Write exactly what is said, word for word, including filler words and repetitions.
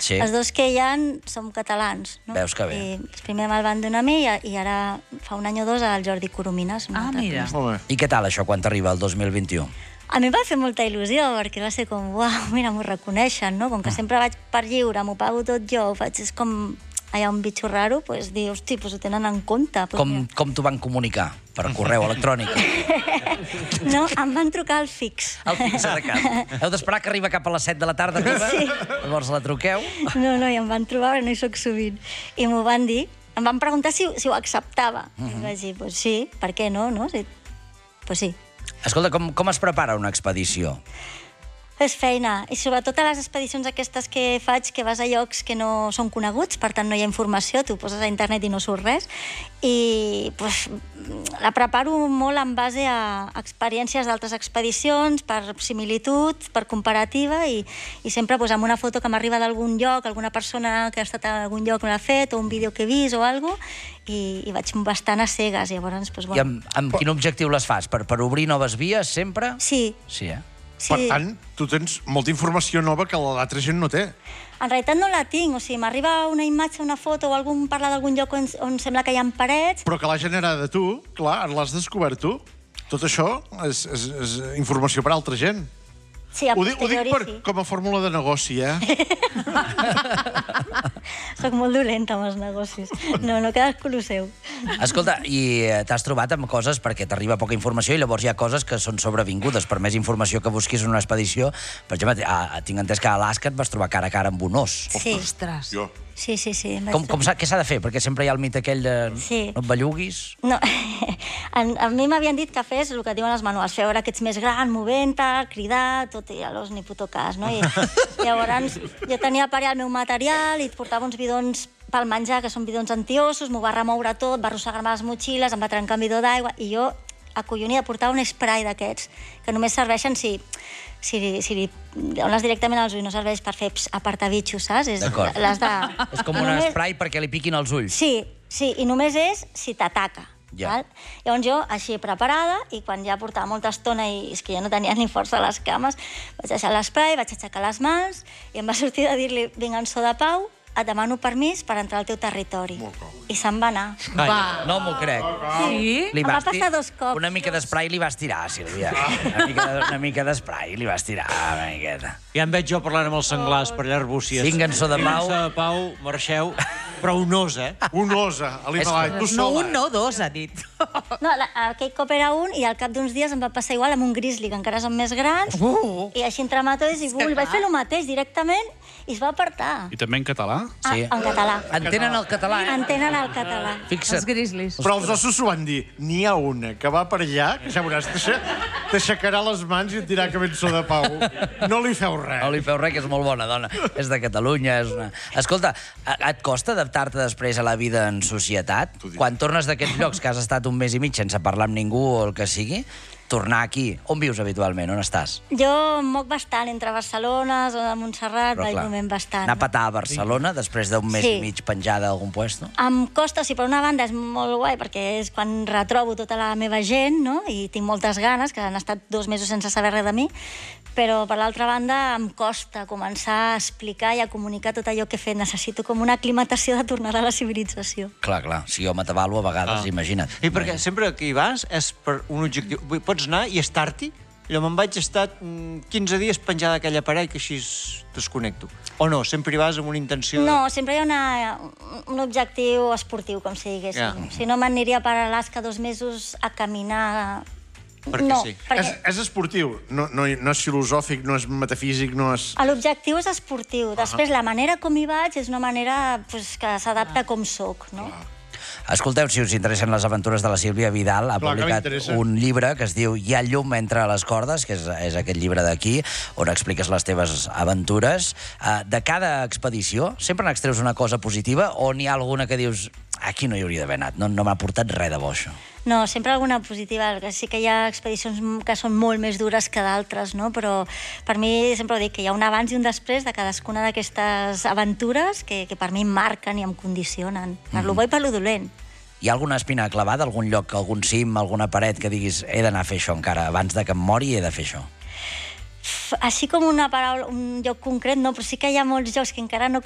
Sí. Els dos que hi ha som catalans. No? Veus que bé. I primer me'l van donar a mi i ara fa un any o dos el Jordi Coromines. Ah, mira. I què tal això quan t'arriba el dos mil vint-i-u? A mi em va fer molta il·lusió, perquè va ser com, uau, mira, m'ho reconeixen, no? Com que sempre vaig per lliure, m'ho pago tot jo, ho faig, és com allà un bitxo raro, doncs dir, hosti, doncs ho tenen en compte. Com, com t'ho van comunicar? Per correu electrònic? No, em van trucar al fix. Al fix de cap. Heu d'esperar que arriba cap a les set de la tarda, arriba? Sí. Llavors la truqueu? No, no, i em van trobar, però no hi soc sovint. I m'ho van dir, em van preguntar si, si ho acceptava. Uh-huh. I vaig dir, doncs pues sí, per què no? no? Doncs pues sí. Escolta, com, com es prepara una expedició? És feina, i sobretot a les expedicions aquestes que faig, que vas a llocs que no són coneguts, per tant no hi ha informació, tu poses a internet i no surt res, i pues, la preparo molt en base a experiències d'altres expedicions, per similitud, per comparativa, i, i sempre pues, amb una foto que m'arriba d'algun lloc, alguna persona que ha estat a algun lloc l'ha fet, o un vídeo que he vist o alguna cosa, i, i vaig bastant a cegues. Llavors, pues, bueno. I amb, amb quin objectiu les fas? Per, per obrir noves vies, sempre? Sí. Sí, eh? Sí. Per tant, tu tens molta informació nova que l'altra gent no té. En realitat no la tinc, o sigui, m'arriba una imatge, una foto o algun parla d'algun lloc on, on sembla que hi ha parets. Però que l'ha generada tu, clar, l'has descobert tu. Tot això és, és, és informació per a altra gent. Sí, a ho, dic, ho dic posteriori per, sí. com a fórmula de negoci, eh? Soc molt dolenta amb els negocis. No, no, cadascú el seu. Escolta, i t'has trobat amb coses perquè t'arriba poca informació i llavors hi ha coses que són sobrevingudes. Per més informació que busquis en una expedició, per exemple, a, tinc entès que a Alaska et vas trobar cara a cara amb un os. Sí. Ostres. Jo. Sí, sí, sí. Com, com s'ha, què s'ha de fer? Perquè sempre hi ha el mite aquell de Sí. no et belluguis. No, a, a mi m'havien dit que fes el que diuen els manuals, fer veure que ets més gran, movent-te, cridar, tot i a l'os ni puto cas, no? I llavors jo tenia per allà el meu material i et portava uns bidons pel menjar, que són bidons antiossos, m'ho va remoure tot, va arrossegar-me les motxilles, em va trencar un bidó d'aigua, i jo, acollonida, portava un spray d'aquests, que només serveixen si... si, si li dones directament als ulls, no serveix per fer apartabitxos, saps? D'acord. Les de... És com un només... spray perquè li piquin els ulls. Sí, sí, i només és si t'ataca. Ja. Val? Llavors jo, així preparada, i quan ja portava molta estona i és que ja no tenia ni força a les cames, vaig deixar l'esprai, vaig aixecar les mans i em va sortir de dir-li, vinga, en so de pau, et demano permís per entrar al teu territori. I se'n va anar. Va. No m'ho crec. Sí? Li Em va vas tir- passar dos cops. Una mica d'esprai li vas tirar, Sílvia. Una mica, de- una mica d'esprai li vas tirar, una miqueta. Ja em veig jo parlant amb els senglars per allà Arbúcies. Vinga, en so de pau. Vinga, en so de pau, marxeu. Però un os, eh? Un osa, a l'Himalaya, tu No sola. un, no dos, ha dit. No, la, aquell cop era un i al cap d'uns dies em va passar igual amb un grizzly, que encara són més grans, Uh. i així entre amatolls, i li vaig fer el mateix directament i es va apartar. I també en català? Sí. Ah, en català. Entenen el català, eh? Entenen el català. Fixa't. Els grizzlies. Però els ossos s'ho van dir. N'hi ha una que va per allà, que ja veuràs, t'aixa- t'aixecarà les mans i et dirà que vens so de pau. No li feu res. No li feu res, que és molt bona dona. És de Catalunya. És una... Escolta, a- et costa adaptar-te després a la vida en societat? Quan tornes d'aquests llocs que has estat un mes i mig sense parlar amb ningú o el que sigui, tornar aquí. On vius habitualment? On estàs? Jo em moc bastant entre Barcelona, zona de Montserrat, Però, clar, Valldomen bastant. anar a petar a Barcelona després d'un mes Sí. i mig penjada a algun puesto? Em costa, o sigui, per una banda és molt guai perquè és quan retrobo tota la meva gent, no? I tinc moltes ganes, que han estat dos mesos sense saber res de mi, però per l'altra banda em costa començar a explicar i a comunicar tot allò que he fet. Necessito com una aclimatació de tornar a la civilització. Clar, clar, si jo m'atabalo a vegades, Ah. imagina't. I perquè sempre que hi vas és per un objectiu. Vull dir, pots anar i estar-t'hi. Jo me'n vaig estar mm, quinze dies penjada d'aquella paret que així es desconnecto. O no, sempre hi vas amb una intenció... No, sempre hi ha una, un objectiu esportiu, com si diguéssim. Ja. Si no, m'aniria per Alaska dos mesos a caminar... Perquè no, sí. perquè... És, és esportiu, no, no, no és filosòfic, no és metafísic, no és... L'objectiu és esportiu. Després, la manera com hi vaig és una manera pues, que s'adapta com sóc, no? Escolteu, si us interessen les aventures de la Sílvia Vidal, ha Clar que publicat m'interessa. un llibre que es diu Hi ha llum entre les cordes, que és, és aquest llibre d'aquí, on expliques les teves aventures. Uh, de cada expedició, sempre n'extreus una cosa positiva o n'hi ha alguna que dius aquí no hi hauria d'haver anat, no, no m'ha portat res de bo, això? No, sempre alguna positiva. Sí que hi ha expedicions que són molt més dures que d'altres, no? Però per mi sempre ho dic, que hi ha un abans i un després de cadascuna d'aquestes aventures que, que per mi em marquen i em condicionen. Per lo bo i per lo dolent. Hi ha alguna espina clavada, algun lloc, algun cim, alguna paret que diguis he d'anar a fer això encara, abans de que em mori he de fer això? Així com una paraula, un lloc concret, no, però sí que hi ha molts llocs que encara no